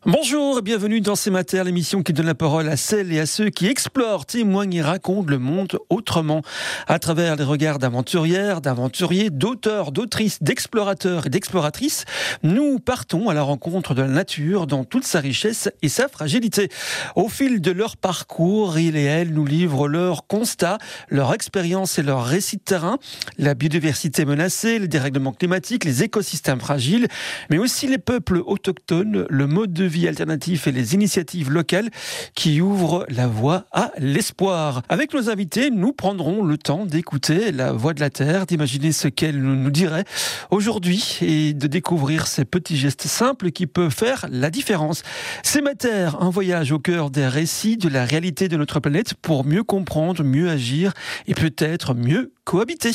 Bonjour et bienvenue dans C'est Mater, l'émission qui donne la parole à celles et à ceux qui explorent, témoignent et racontent le monde autrement. À travers les regards d'aventurières, d'aventuriers, d'auteurs, d'autrices, d'explorateurs et d'exploratrices, nous partons à la rencontre de la nature dans toute sa richesse et sa fragilité. Au fil de leur parcours, ils et elles nous livrent leurs constats, leurs expériences et leurs récits de terrain, la biodiversité menacée, les dérèglements climatiques, les écosystèmes fragiles, mais aussi les peuples autochtones, le mode de vie alternatif et les initiatives locales qui ouvrent la voie à l'espoir. Avec nos invités, nous prendrons le temps d'écouter la voix de la terre, d'imaginer ce qu'elle nous dirait aujourd'hui et de découvrir ces petits gestes simples qui peuvent faire la différence. C'est Mater, un voyage au cœur des récits de la réalité de notre planète pour mieux comprendre, mieux agir et peut-être mieux cohabiter.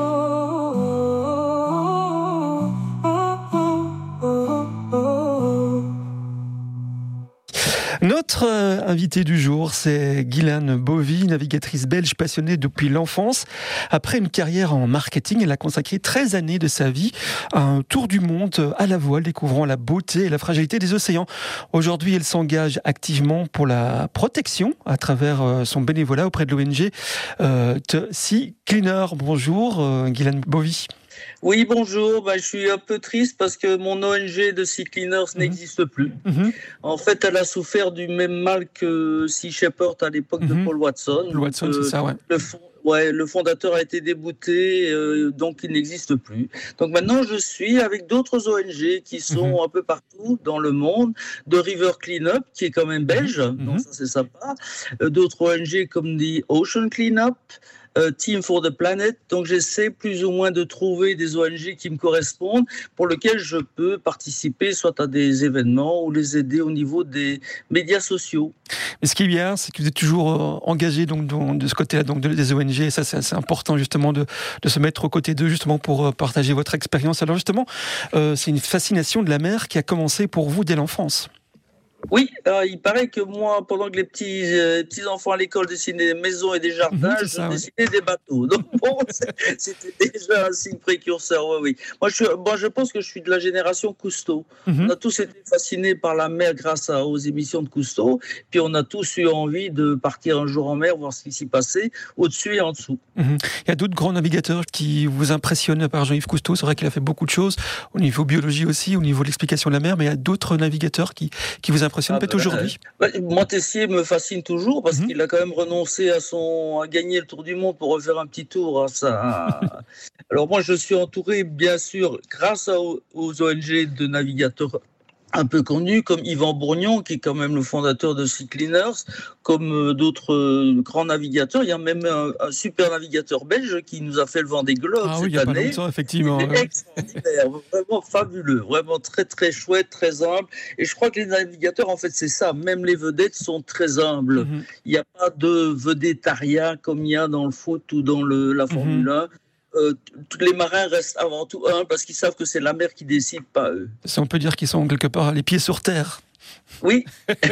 Notre invitée du jour, c'est Guylaine Bovy, navigatrice belge passionnée depuis l'enfance. Après une carrière en marketing, elle a consacré 13 années de sa vie à un tour du monde à la voile, découvrant la beauté et la fragilité des océans. Aujourd'hui, elle s'engage activement pour la protection à travers son bénévolat auprès de l'ONG Sea Cleaner. Bonjour Guylaine Bovy. Oui, bonjour. Je suis un peu triste parce que mon ONG de Sea Cleaners n'existe plus. En fait, elle a souffert du même mal que Sea Shepherd à l'époque de Paul Watson. Paul Watson, c'est ça, ouais. Le fondateur a été débouté, donc il n'existe plus. Donc maintenant, je suis avec d'autres ONG qui sont un peu partout dans le monde, de River Cleanup, qui est quand même belge, donc ça c'est sympa. D'autres ONG comme The Ocean Cleanup, Team for the Planet. Donc j'essaie plus ou moins de trouver des ONG qui me correspondent, pour lesquelles je peux participer soit à des événements ou les aider au niveau des médias sociaux. Mais ce qui est bien, c'est que vous êtes toujours engagé donc, de ce côté-là, donc des ONG, et ça c'est important justement de se mettre aux côtés d'eux justement pour partager votre expérience. Alors justement, c'est une fascination de la mer qui a commencé pour vous dès l'enfance. Oui, il paraît que moi, pendant que les petits enfants à l'école dessinaient des maisons et des jardins, je dessinais des bateaux. Donc bon, c'était déjà un signe précurseur. Oui. Moi, je pense que je suis de la génération Cousteau. On a tous été fascinés par la mer grâce aux émissions de Cousteau, puis on a tous eu envie de partir un jour en mer, voir ce qui s'y passait, au-dessus et en dessous. Il y a d'autres grands navigateurs qui vous impressionnent par Jean-Yves Cousteau. C'est vrai qu'il a fait beaucoup de choses, au niveau biologie aussi, au niveau de l'explication de la mer, mais il y a d'autres navigateurs qui vous impressionnent peut-être aujourd'hui. Montessier me fascine toujours parce qu'il a quand même renoncé à gagner le Tour du Monde pour refaire un petit tour. Alors moi, je suis entouré, bien sûr, grâce aux ONG de navigateurs un peu connus, comme Yvan Bourgnon, qui est quand même le fondateur de Sea Cleaners, comme d'autres grands navigateurs. Il y a même un super navigateur belge qui nous a fait le Vendée Globe cette année. Il n'y a pas longtemps, effectivement. Il est extraordinaire, vraiment fabuleux, vraiment très très chouette, très humble. Et je crois que les navigateurs, en fait, c'est ça. Même les vedettes sont très humbles. Il n'y a pas de vedettariat comme il y a dans le foot ou dans la Formule 1. Tous les marins restent avant tout parce qu'ils savent que c'est la mer qui décide, pas eux. Ça, on peut dire qu'ils sont quelque part les pieds sur terre. Oui.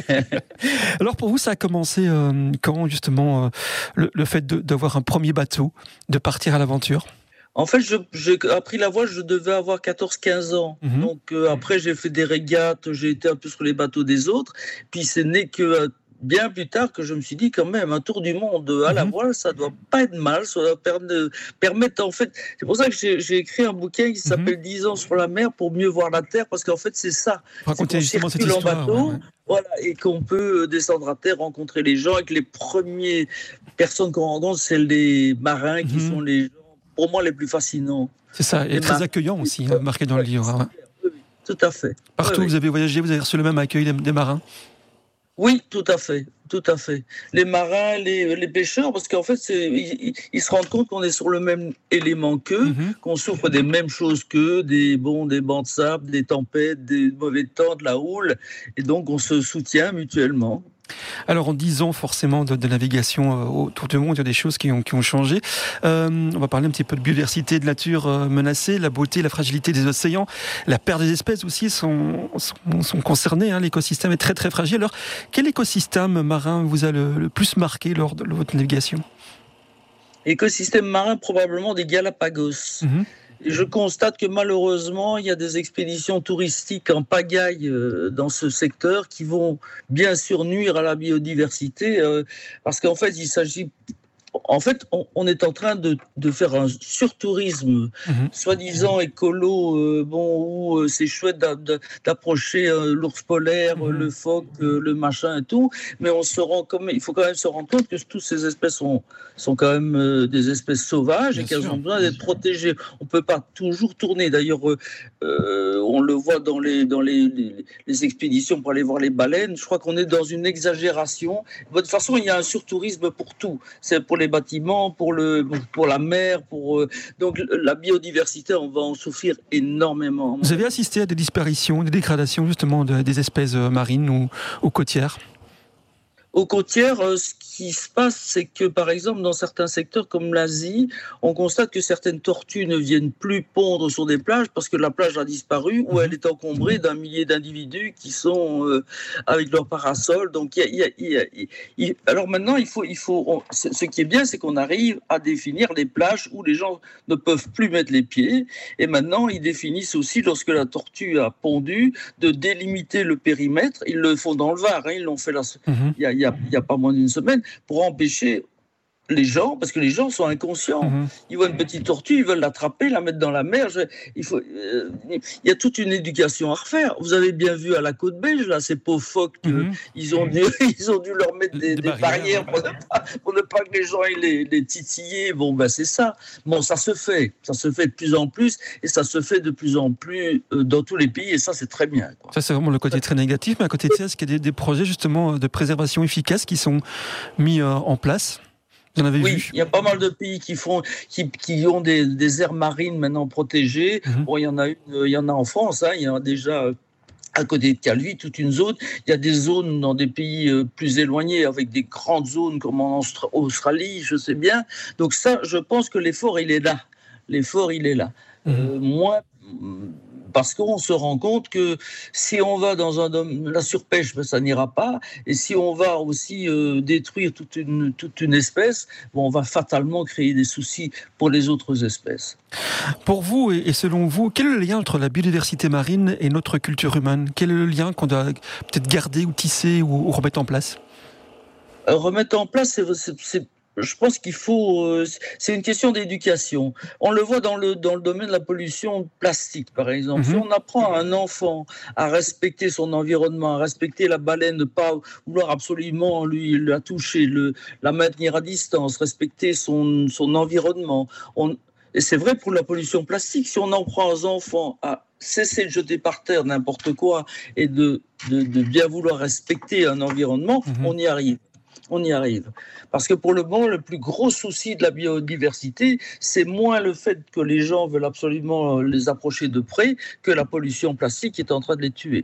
Alors pour vous, ça a commencé quand justement le fait d'avoir un premier bateau, de partir à l'aventure? En fait, j'ai appris la voile, je devais avoir 14-15 ans. Donc après, j'ai fait des régates, j'ai été un peu sur les bateaux des autres. Puis ce n'est que bien plus tard que je me suis dit quand même, un tour du monde à la voile, ça doit pas être mal, ça doit permettre en fait. C'est pour ça que j'ai écrit un bouquin qui s'appelle 10 ans sur la mer pour mieux voir la terre, parce qu'en fait c'est ça. Racontez justement cette histoire. En bateau, voilà, et qu'on peut descendre à terre, rencontrer les gens, et que les premières personnes qu'on rencontre, c'est les marins qui sont les gens, pour moi, les plus fascinants. C'est ça, et très accueillant aussi, marqué dans le livre. Oui, tout à fait. Partout où vous avez voyagé, vous avez reçu le même accueil des marins? Oui, tout à fait. Les marins, les pêcheurs, parce qu'en fait, ils se rendent compte qu'on est sur le même élément qu'eux, qu'on souffre des mêmes choses qu'eux, des bancs de sable, des tempêtes, des mauvais temps, de la houle, et donc on se soutient mutuellement. Alors en 10 ans forcément de navigation autour du monde, il y a des choses qui ont changé. On va parler un petit peu de biodiversité, de nature menacée, la beauté, la fragilité des océans, la perte des espèces aussi sont concernées. L'écosystème est très très fragile. Alors quel écosystème marin vous a le plus marqué lors de votre navigation? Écosystème marin probablement des Galapagos. Et je constate que malheureusement, il y a des expéditions touristiques en pagaille dans ce secteur qui vont bien sûr nuire à la biodiversité parce qu'en fait, il s'agit... En fait, on est en train de faire un surtourisme, soi-disant écolo, où c'est chouette d'approcher l'ours polaire, le phoque, le machin et tout, mais il faut quand même se rendre compte que toutes ces espèces sont quand même des espèces sauvages et qu'elles ont besoin d'être protégées. On ne peut pas toujours tourner. D'ailleurs, on le voit dans les expéditions pour aller voir les baleines. Je crois qu'on est dans une exagération. De toute façon, il y a un surtourisme pour tout. C'est pour les bâtiments, pour la mer, donc la biodiversité, on va en souffrir énormément. Vous avez assisté à des disparitions, des dégradations justement des espèces marines ou côtières ? Aux côtières, ce qui se passe, c'est que, par exemple, dans certains secteurs comme l'Asie, on constate que certaines tortues ne viennent plus pondre sur des plages parce que la plage a disparu ou elle est encombrée d'un millier d'individus qui sont avec leur parasol. Donc, alors maintenant, ce qui est bien, c'est qu'on arrive à définir les plages où les gens ne peuvent plus mettre les pieds. Et maintenant, ils définissent aussi, lorsque la tortue a pondu, de délimiter le périmètre. Ils le font dans le Var, ils l'ont fait il y a pas moins d'une semaine, pour empêcher les gens, parce que les gens sont inconscients. Ils voient une petite tortue, ils veulent l'attraper, la mettre dans la mer. Il y a toute une éducation à refaire. Vous avez bien vu à la côte belge, là, ces pauvres phoques, ils ont dû leur mettre des barrières pour ne pas que les gens aient les titiller. Bon, ben c'est ça. Bon, ça se fait de plus en plus, et ça se fait de plus en plus dans tous les pays, et ça, c'est très bien, quoi. Ça, c'est vraiment le côté très négatif, mais à côté de ça, est-ce qu'il y a des projets, justement, de préservation efficaces qui sont mis en place ? Vous en avez vu ? Il y a pas mal de pays qui ont des aires marines maintenant protégées. Bon, il y en a en France, il y en a déjà à côté de Calvi, toute une zone. Il y a des zones dans des pays plus éloignés, avec des grandes zones comme en Australie, je sais bien. Donc ça, je pense que l'effort, il est là. Moins... Parce qu'on se rend compte que si on va dans un domaine, la surpêche, ça n'ira pas. Et si on va aussi détruire toute une espèce, on va fatalement créer des soucis pour les autres espèces. Pour vous et selon vous, quel est le lien entre la biodiversité marine et notre culture humaine ? Quel est le lien qu'on doit peut-être garder ou tisser ou remettre en place ? Remettre en place, je pense qu'il faut... c'est une question d'éducation. On le voit dans le domaine de la pollution plastique, par exemple. Si on apprend à un enfant à respecter son environnement, à respecter la baleine, ne pas vouloir absolument la toucher, la maintenir à distance, respecter son environnement... Et c'est vrai pour la pollution plastique. Si on en prend aux enfants à cesser de jeter par terre n'importe quoi et de bien vouloir respecter un environnement, on y arrive. Parce que pour le moment, le plus gros souci de la biodiversité, c'est moins le fait que les gens veulent absolument les approcher de près que la pollution plastique qui est en train de les tuer.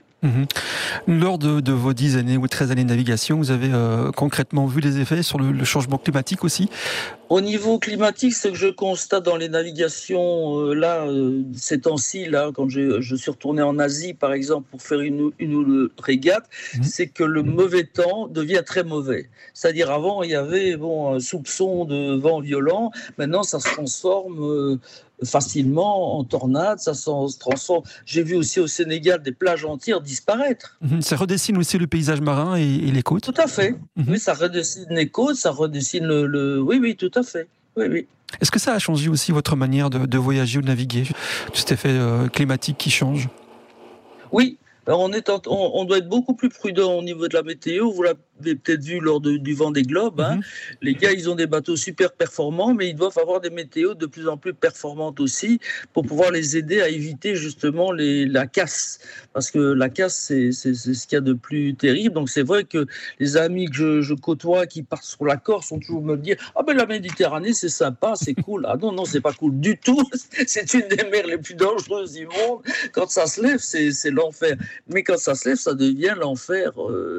Lors de vos 10 années ou 13 années de navigation, vous avez concrètement vu les effets sur le changement climatique aussi ? Au niveau climatique, ce que je constate dans les navigations, ces temps-ci, quand je suis retourné en Asie, par exemple, pour faire une régate, c'est que le mauvais temps devient très mauvais. C'est-à-dire, avant, il y avait un soupçon de vent violent. Maintenant, ça se transforme facilement en tornade, ça se transforme. J'ai vu aussi au Sénégal des plages entières disparaître. Ça redessine aussi le paysage marin et les côtes. Tout à fait. Oui, ça redessine les côtes, ça redessine Oui, tout à fait. Oui. Est-ce que ça a changé aussi votre manière de voyager ou de naviguer, tout cet effet climatique qui change ? Oui. Alors on doit être beaucoup plus prudent au niveau de la météo. Vous l'avez peut-être vu lors du Vendée Globe. Les gars, ils ont des bateaux super performants, mais ils doivent avoir des météos de plus en plus performantes aussi pour pouvoir les aider à éviter justement la casse. Parce que la casse, c'est ce qu'il y a de plus terrible. Donc c'est vrai que les amis que je côtoie qui partent sur la Corse ont toujours me dire « Ah ben la Méditerranée, c'est sympa, c'est cool. » Ah non, c'est pas cool du tout. C'est une des mers les plus dangereuses du monde. Quand ça se lève, c'est l'enfer. Mais quand ça se lève, ça devient l'enfer.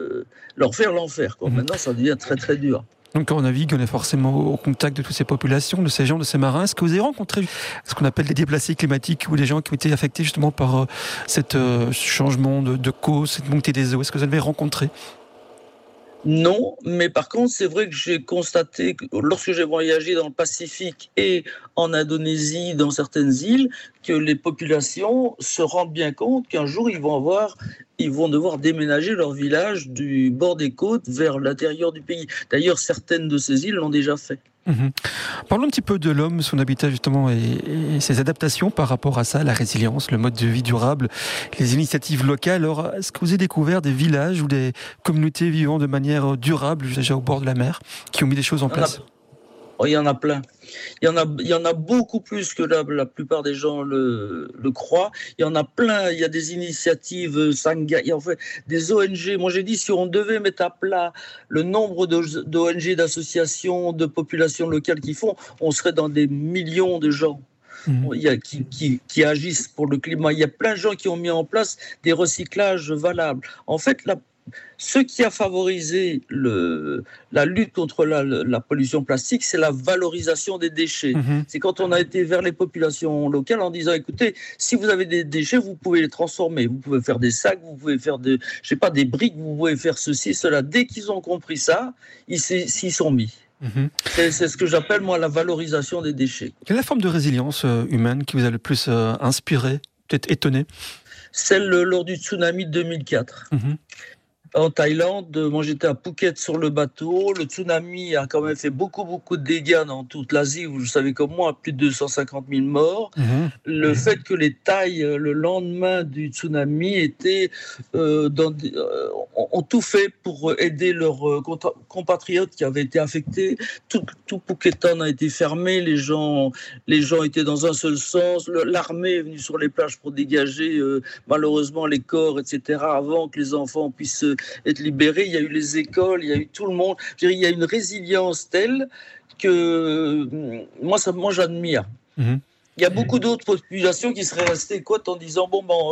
L'enfer. Maintenant, ça devient très, très dur. Donc quand on navigue, on est forcément au contact de toutes ces populations, de ces gens, de ces marins. Est-ce que vous avez rencontré ce qu'on appelle des déplacés climatiques ou des gens qui ont été affectés justement par ce changement de cause, cette montée des eaux ? Est-ce que vous avez rencontré ? Non, mais par contre, c'est vrai que j'ai constaté que lorsque j'ai voyagé dans le Pacifique et en Indonésie, dans certaines îles, que les populations se rendent bien compte qu'un jour, ils vont devoir déménager leur village du bord des côtes vers l'intérieur du pays. D'ailleurs, certaines de ces îles l'ont déjà fait. Mhm. Parlons un petit peu de l'homme, son habitat justement et ses adaptations par rapport à ça, la résilience, le mode de vie durable, les initiatives locales. Alors, est-ce que vous avez découvert des villages ou des communautés vivant de manière durable, déjà au bord de la mer, qui ont mis des choses en place ? Il y en a plein. Il y en a beaucoup plus que la plupart des gens le croient. Il y en a plein. Il y a des initiatives Sangha, il y a en fait des ONG. Moi, j'ai dit, si on devait mettre à plat le nombre d'ONG, d'associations, de populations locales qui font, on serait dans des millions de gens. Qui agissent pour le climat. Il y a plein de gens qui ont mis en place des recyclages valables. En fait, ce qui a favorisé la lutte contre la pollution plastique, c'est la valorisation des déchets. C'est quand on a été vers les populations locales en disant, écoutez, si vous avez des déchets, vous pouvez les transformer. Vous pouvez faire des sacs, vous pouvez faire des briques, vous pouvez faire ceci, cela. Dès qu'ils ont compris ça, ils s'y sont mis. C'est ce que j'appelle, moi, la valorisation des déchets. Quelle est la forme de résilience humaine qui vous a le plus inspiré, peut-être étonné ? Celle lors du tsunami de 2004. En Thaïlande, moi j'étais à Phuket sur le bateau. Le tsunami a quand même fait beaucoup de dégâts dans toute l'Asie. Vous savez comme moi, plus de 250 000 morts. Le fait que les Thaïs, le lendemain du tsunami, ont tout fait pour aider leurs compatriotes qui avaient été affectés. Tout Phuketan a été fermé. Les gens étaient dans un seul sens. L'armée est venue sur les plages pour dégager malheureusement les corps, etc. avant que les enfants puissent être libérés. Il y a eu les écoles, il y a eu tout le monde. Je dirais, il y a une résilience telle que moi j'admire. Il y a beaucoup d'autres populations qui seraient restées en disant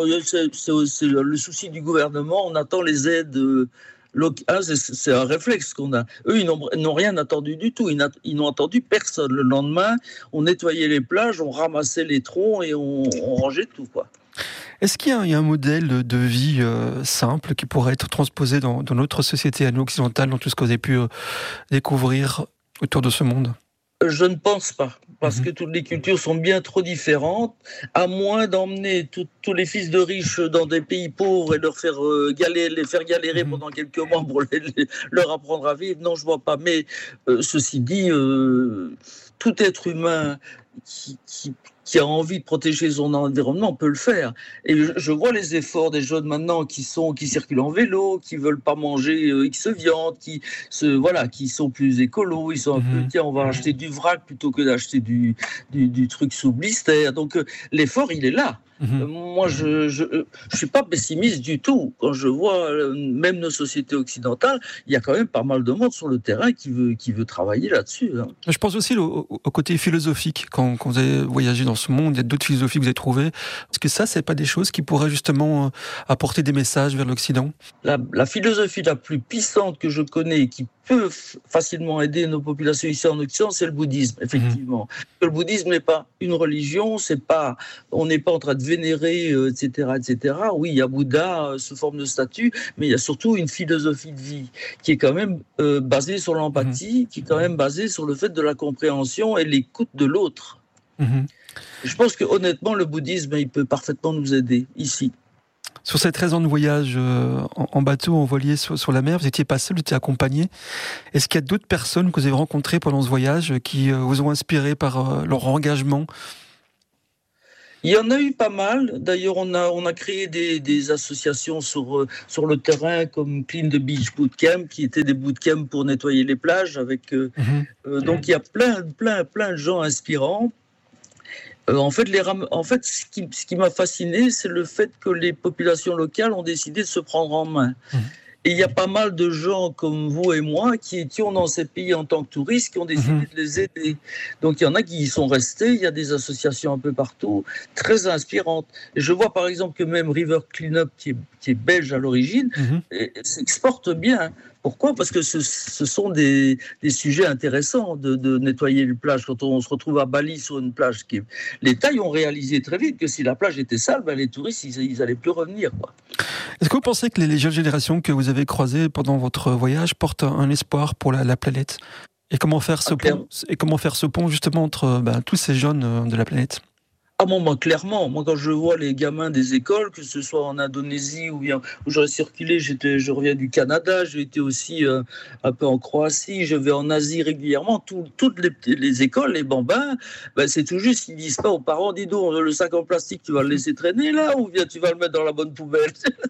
c'est le souci du gouvernement, on attend les aides locales. C'est un réflexe qu'on a. Eux, ils n'ont rien attendu du tout. Ils n'ont attendu personne. Le lendemain, on nettoyait les plages, on ramassait les troncs et on rangeait tout, quoi. Est-ce qu'il y a un modèle de vie simple qui pourrait être transposé dans notre société à nous occidentale, dans tout ce que vous avez pu découvrir autour de ce monde ? Je ne pense pas, parce que toutes les cultures sont bien trop différentes, à moins d'emmener tous les fils de riches dans des pays pauvres et les faire galérer pendant quelques mois pour leur apprendre à vivre. Non, je ne vois pas. Mais ceci dit, tout être humain qui a envie de protéger son environnement peut le faire. Et je vois les efforts des jeunes maintenant qui circulent en vélo, qui veulent pas manger X viande, qui sont plus écolos, ils sont un peu, tiens, on va acheter du vrac plutôt que d'acheter du truc sous blister. Donc l'effort, il est là. Moi, je suis pas pessimiste du tout. Quand je vois même nos sociétés occidentales, il y a quand même pas mal de monde sur le terrain qui veut travailler là-dessus. Je pense aussi au côté philosophique. Quand vous avez voyagé dans ce monde, il y a d'autres philosophies que vous avez trouvées. Est-ce que ça, c'est pas des choses qui pourraient justement apporter des messages vers l'Occident ? La philosophie la plus puissante que je connais et qui peut facilement aider nos populations ici en Occident, c'est le bouddhisme, effectivement. Le bouddhisme n'est pas une religion, on n'est pas en train de vénérer, etc., etc. Oui, il y a Bouddha sous forme de statue, mais il y a surtout une philosophie de vie qui est quand même basée sur l'empathie, qui est quand même basée sur le fait de la compréhension et l'écoute de l'autre. Je pense que honnêtement, le bouddhisme, il peut parfaitement nous aider ici. Sur ces 13 ans de voyage en bateau, en voilier sur la mer, vous n'étiez pas seul, vous étiez accompagné. Est-ce qu'il y a d'autres personnes que vous avez rencontrées pendant ce voyage qui vous ont inspiré par leur engagement ? Il y en a eu pas mal. D'ailleurs, on a créé des associations sur le terrain comme Clean the Beach Bootcamp, qui étaient des bootcamps pour nettoyer les plages. Donc, il y a plein de gens inspirants. En fait, ce qui m'a fasciné, c'est le fait que les populations locales ont décidé de se prendre en main. Et il y a pas mal de gens comme vous et moi qui étions dans ces pays en tant que touristes qui ont décidé de les aider. Donc il y en a qui y sont restés, il y a des associations un peu partout, très inspirantes. Et je vois par exemple que même River Cleanup, qui est belge à l'origine, s'exporte bien. Pourquoi ? Parce que ce sont des sujets intéressants de nettoyer une plage. Quand on se retrouve à Bali sur une plage, les Thaïs ont réalisé très vite que si la plage était sale, les touristes, ils n'allaient plus revenir, quoi. Est-ce que vous pensez que les jeunes générations que vous avez croisées pendant votre voyage portent un espoir pour la planète ? Et comment faire ce pont justement entre tous ces jeunes de la planète ? Ah bon, moi, clairement, moi quand je vois les gamins des écoles, que ce soit en Indonésie ou bien où j'aurais circulé, je reviens du Canada, j'ai été aussi un peu en Croatie, je vais en Asie régulièrement, toutes les écoles, les bambins, c'est tout juste, ils disent pas aux parents, dis donc, le sac en plastique, tu vas le laisser traîner là ou bien tu vas le mettre dans la bonne poubelle.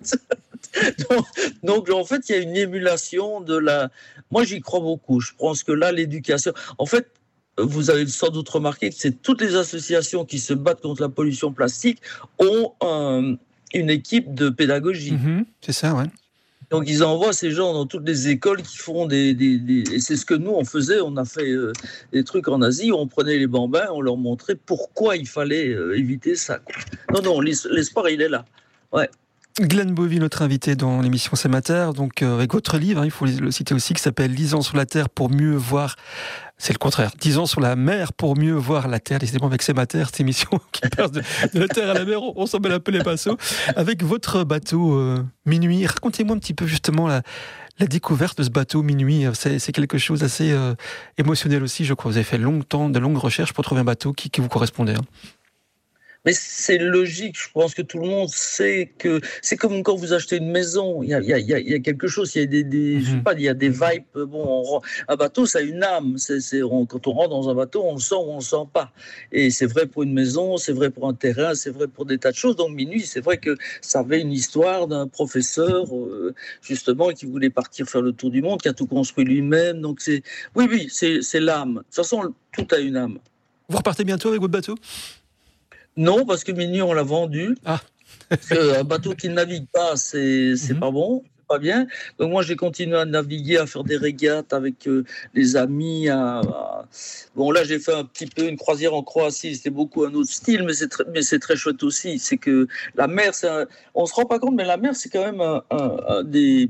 Donc en fait, il y a une émulation Moi, j'y crois beaucoup. Je pense que là, l'éducation... En fait, vous avez sans doute remarqué que c'est toutes les associations qui se battent contre la pollution plastique ont une équipe de pédagogie. C'est ça, ouais. Donc ils envoient ces gens dans toutes les écoles qui font et c'est ce que nous on faisait. On a fait des trucs en Asie où on prenait les bambins, on leur montrait pourquoi il fallait éviter ça, quoi. Non, l'espoir il est là. Ouais. Glenn Bovy, notre invité dans l'émission C'est ma Terre, donc avec votre livre, il faut le citer aussi, qui s'appelle « 10 ans sur la Terre pour mieux voir ». C'est le contraire. 10 ans sur la mer pour mieux voir la Terre. Décidément, avec C'est ma Terre, cette émission qui passe de la Terre à la mer, on s'en mêle un peu les pinceaux. Avec votre bateau Minuit, racontez-moi un petit peu justement la découverte de ce bateau Minuit. C'est quelque chose d'assez émotionnel aussi, je crois. Vous avez fait de longues recherches pour trouver un bateau qui vous correspondait. Mais c'est logique, je pense que tout le monde sait que c'est comme quand vous achetez une maison, il y a quelque chose, il y a je sais pas, il y a des vibes. Un bateau, ça a une âme. Quand on rentre dans un bateau, on le sent ou on le sent pas. Et c'est vrai pour une maison, c'est vrai pour un terrain, c'est vrai pour des tas de choses. Donc Minuit, c'est vrai que ça avait une histoire d'un professeur justement qui voulait partir faire le tour du monde, qui a tout construit lui-même. Donc oui, c'est l'âme. De toute façon, tout a une âme. Vous repartez bientôt avec votre bateau ? Non, parce que Minuit, on l'a vendu. Ah. Un bateau qui ne navigue pas, c'est pas bon, c'est pas bien. Donc moi, j'ai continué à naviguer, à faire des régates avec les amis. Bon, là, j'ai fait un petit peu une croisière en Croatie. C'était beaucoup un autre style, mais c'est très chouette aussi. C'est que la mer, on se rend pas compte, mais la mer, c'est quand même un des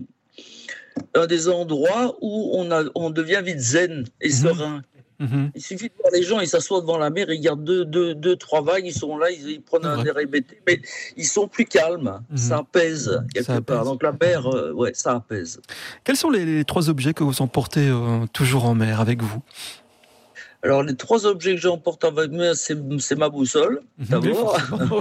endroits où on devient vite zen et serein. Il suffit de voir les gens, ils s'assoient devant la mer, ils regardent deux, trois vagues, ils sont là, ils prennent un air hébété, mais ils sont plus calmes, ça apaise quelque part. Donc la mer, ça apaise. Quels sont les 3 objets que vous emportez toujours en mer avec vous ? Alors, les 3 objets que j'emporte avec moi, c'est ma boussole, d'abord.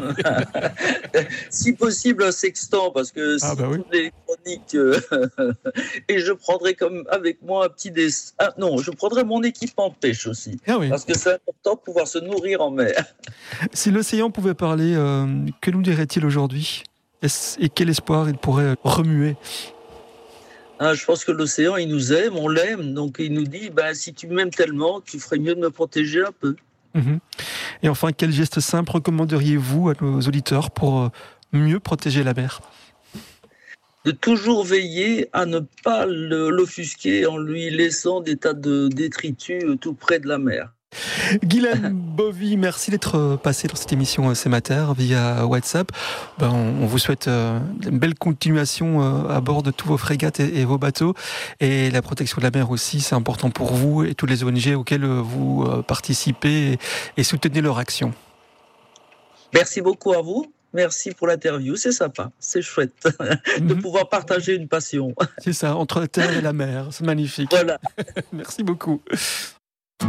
Si possible, un sextant, parce que c'est toute l'électronique. Et je prendrai avec moi un petit dessin. Non, je prendrai mon équipement de pêche aussi. Parce que c'est important de pouvoir se nourrir en mer. Si l'océan pouvait parler, que nous dirait-il aujourd'hui ? Et quel espoir il pourrait remuer ? Je pense que l'océan, il nous aime, on l'aime, donc il nous dit, si tu m'aimes tellement, tu ferais mieux de me protéger un peu. Et enfin, quel geste simple recommanderiez-vous à nos auditeurs pour mieux protéger la mer ? De toujours veiller à ne pas l'offusquer en lui laissant des tas de détritus tout près de la mer. Glenn Bovy, merci d'être passé dans cette émission C'est ma Terre via WhatsApp. On vous souhaite une belle continuation à bord de tous vos frégates et vos bateaux. Et la protection de la mer aussi, c'est important pour vous et toutes les ONG auxquelles vous participez et soutenez leur action. Merci beaucoup à vous. Merci pour l'interview, c'est sympa, c'est chouette de pouvoir partager une passion. C'est ça, entre la terre et la mer, c'est magnifique. Voilà. Merci beaucoup.